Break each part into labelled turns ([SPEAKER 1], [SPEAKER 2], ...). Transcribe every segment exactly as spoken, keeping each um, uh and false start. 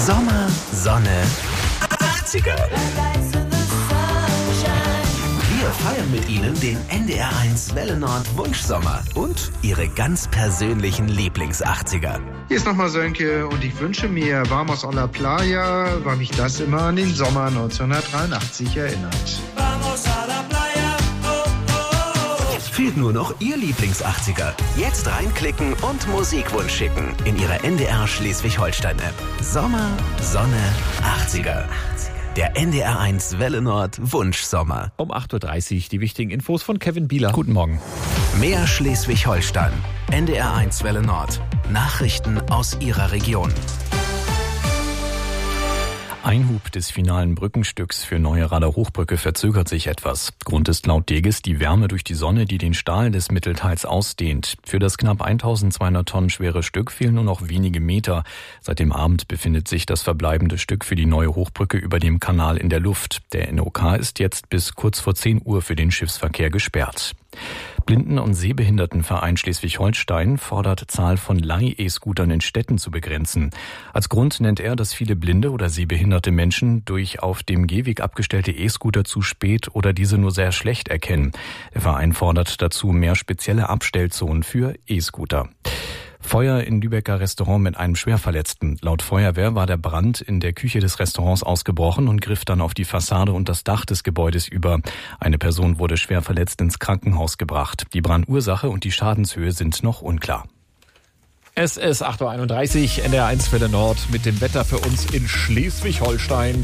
[SPEAKER 1] Sommer, Sonne, achtziger. Wir feiern mit Ihnen den N D R eins Welle Nord Wunschsommer und Ihre ganz persönlichen Lieblings-achtziger.
[SPEAKER 2] Hier ist nochmal Sönke und ich wünsche mir Vamos a la Playa, weil mich das immer an den Sommer neunzehnhundertdreiundachtzig erinnert.
[SPEAKER 3] Vamos a la playa, oh, oh, oh.
[SPEAKER 1] Fehlt nur noch Ihr Lieblings-achtziger. Jetzt reinklicken und Musikwunsch schicken in Ihre N D R Schleswig-Holstein-App. Sommer, Sonne, achtziger. Der N D R eins Welle Nord Wunschsommer.
[SPEAKER 4] Um acht Uhr dreißig die wichtigen Infos von Kevin Bieler. Guten Morgen.
[SPEAKER 1] Mehr Schleswig-Holstein. N D R eins Welle Nord. Nachrichten aus Ihrer Region.
[SPEAKER 4] Einhub des finalen Brückenstücks für Neuerader Hochbrücke verzögert sich etwas. Grund ist laut Deges die Wärme durch die Sonne, die den Stahl des Mittelteils ausdehnt. Für das knapp eintausendzweihundert Tonnen schwere Stück fehlen nur noch wenige Meter. Seit dem Abend befindet sich das verbleibende Stück für die neue Hochbrücke über dem Kanal in der Luft. Der N O K ist jetzt bis kurz vor zehn Uhr für den Schiffsverkehr gesperrt. Blinden- und Sehbehindertenverein Schleswig-Holstein fordert, Zahl von Leih-E-Scootern in Städten zu begrenzen. Als Grund nennt er, dass viele blinde oder sehbehinderte Menschen durch auf dem Gehweg abgestellte E-Scooter zu spät oder diese nur sehr schlecht erkennen. Der Verein fordert dazu mehr spezielle Abstellzonen für E-Scooter. Feuer in Lübecker Restaurant mit einem Schwerverletzten. Laut Feuerwehr war der Brand in der Küche des Restaurants ausgebrochen und griff dann auf die Fassade und das Dach des Gebäudes über. Eine Person wurde schwer verletzt ins Krankenhaus gebracht. Die Brandursache und die Schadenshöhe sind noch unklar.
[SPEAKER 5] Es ist acht Uhr einunddreißig, N D R eins Welle Nord mit dem Wetter für uns in Schleswig-Holstein.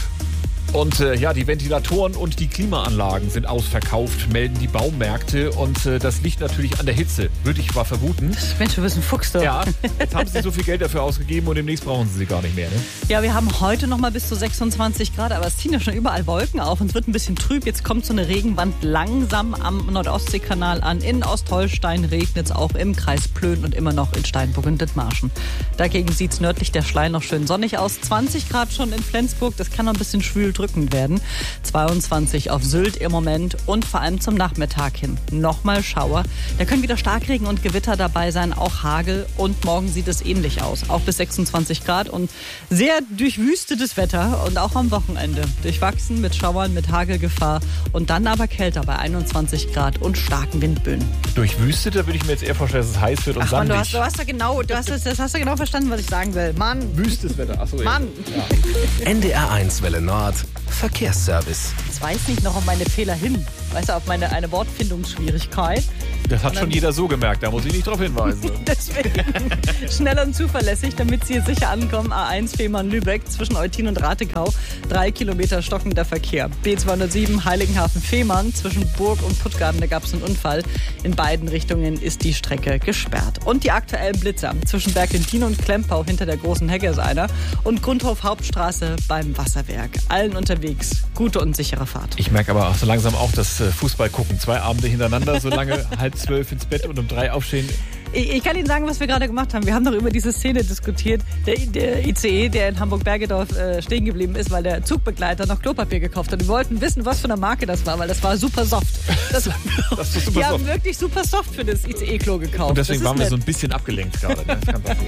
[SPEAKER 5] Und äh, ja, die Ventilatoren und die Klimaanlagen sind ausverkauft, melden die Baumärkte. Und äh, das liegt natürlich an der Hitze, würde ich mal vermuten.
[SPEAKER 6] Mensch, du bist ein Fuchs, doch.
[SPEAKER 5] Ja, jetzt haben sie so viel Geld dafür ausgegeben und demnächst brauchen sie sie gar nicht mehr. Ne?
[SPEAKER 6] Ja, wir haben heute noch mal bis zu sechsundzwanzig Grad, aber es ziehen ja schon überall Wolken auf und es wird ein bisschen trüb. Jetzt kommt so eine Regenwand langsam am Nordostseekanal an. In Ostholstein regnet es auch im Kreis Plön und immer noch in Steinburg und Dithmarschen. Dagegen sieht es nördlich der Schlei noch schön sonnig aus. zwanzig Grad schon in Flensburg, das kann noch ein bisschen schwül drückend werden. zweiundzwanzig auf Sylt im Moment und vor allem zum Nachmittag hin. Nochmal Schauer. Da können wieder Starkregen und Gewitter dabei sein, auch Hagel. Und morgen sieht es ähnlich aus. Auch bis sechsundzwanzig Grad und sehr durchwüstetes Wetter. Und auch am Wochenende. Durchwachsen mit Schauern, mit Hagelgefahr. Und dann aber kälter bei einundzwanzig Grad und starken Windböen.
[SPEAKER 5] Durchwüstet, da würde ich mir jetzt eher vorstellen, dass es heiß wird und
[SPEAKER 6] Ach, Mann,
[SPEAKER 5] sandig.
[SPEAKER 6] du hast, du hast ja genau, du hast, das hast du genau verstanden, was ich sagen will. Mann.
[SPEAKER 5] Wüstes Wetter. Achso, ja.
[SPEAKER 6] Mann.
[SPEAKER 5] Ja.
[SPEAKER 1] N D R eins Welle Nord. Verkehrsservice.
[SPEAKER 6] Jetzt weiß nicht noch auf meine Fehler hin. Weißt du, auf meine eine Wortfindungsschwierigkeit.
[SPEAKER 5] Das hat schon jeder so gemerkt, da muss ich nicht drauf hinweisen.
[SPEAKER 6] Deswegen schnell und zuverlässig, damit Sie sicher ankommen. A eins Fehmarn-Lübeck zwischen Eutin und Ratekau. Drei Kilometer stockender Verkehr. B zweihundertsieben Heiligenhafen-Fehmarn zwischen Burg und Puttgarden, da gab es einen Unfall. In beiden Richtungen ist die Strecke gesperrt. Und die aktuellen Blitzer zwischen Bergentin und Klempau hinter der großen Hecke ist einer. Und Grundhof Hauptstraße beim Wasserwerk. Allen unterwegs. Gute und sichere Fahrt.
[SPEAKER 5] Ich merke aber auch so langsam auch das Fußball gucken. Zwei Abende hintereinander, so lange halb zwölf ins Bett und um drei aufstehen.
[SPEAKER 6] Ich, ich kann Ihnen sagen, was wir gerade gemacht haben. Wir haben doch über diese Szene diskutiert. Der, der I C E, der in Hamburg-Bergedorf äh, stehen geblieben ist, weil der Zugbegleiter noch Klopapier gekauft hat. Wir wollten wissen, was für eine Marke das war, weil das war super soft. Das,
[SPEAKER 5] das war super
[SPEAKER 6] die
[SPEAKER 5] soft.
[SPEAKER 6] haben wirklich super soft für das I C E-Klo gekauft.
[SPEAKER 5] Und deswegen waren wir
[SPEAKER 6] nett.
[SPEAKER 5] so ein bisschen abgelenkt gerade. Ne? Das kann passieren.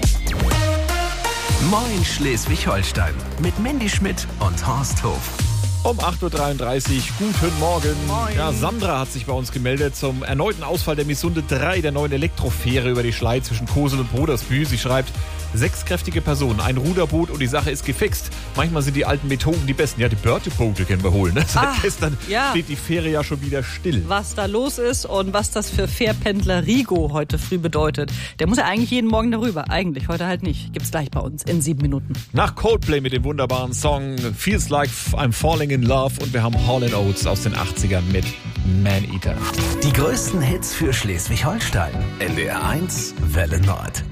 [SPEAKER 1] Moin Schleswig-Holstein mit Mandy Schmidt und Horst Hof.
[SPEAKER 5] Um acht Uhr dreiunddreißig, guten Morgen.
[SPEAKER 6] Moin.
[SPEAKER 5] Ja, Sandra hat sich bei uns gemeldet zum erneuten Ausfall der Missunde drei, der neuen Elektrofähre über die Schlei zwischen Kosel und Brodersbü. Sie schreibt, sechs kräftige Personen, ein Ruderboot und die Sache ist gefixt. Manchmal sind die alten Methoden die besten. Ja, die Börteboote können wir holen. Ne? Seit
[SPEAKER 6] Ah,
[SPEAKER 5] gestern
[SPEAKER 6] ja.
[SPEAKER 5] steht die Fähre ja schon wieder still.
[SPEAKER 6] Was da los ist und was das für Fährpendler Rigo heute früh bedeutet. Der muss ja eigentlich jeden Morgen darüber. Eigentlich, heute halt nicht. Gibt's gleich bei uns in sieben Minuten.
[SPEAKER 5] Nach Coldplay mit dem wunderbaren Song Feels Like I'm Falling in Love und wir haben Hall and Oates aus den achtzigern mit Man Eater.
[SPEAKER 1] Die größten Hits für Schleswig-Holstein. N D R eins Welle Nord.